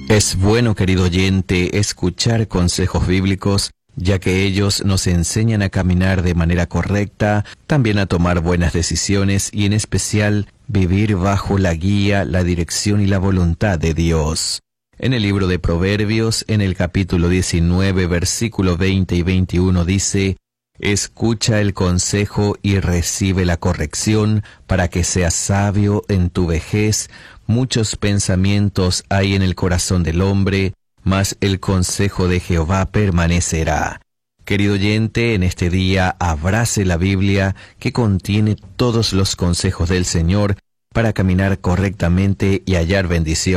Es bueno, querido oyente, escuchar consejos bíblicos, ya que ellos nos enseñan a caminar de manera correcta, también a tomar buenas decisiones y en especial vivir bajo la guía, la dirección y la voluntad de Dios. En el libro de Proverbios, en el capítulo 19, versículo 20 y 21 dice: «Escucha el consejo y recibe la corrección, para que seas sabio en tu vejez. Muchos pensamientos hay en el corazón del hombre, mas el consejo de Jehová permanecerá». Querido oyente, en este día abrace la Biblia, que contiene todos los consejos del Señor para caminar correctamente y hallar bendición.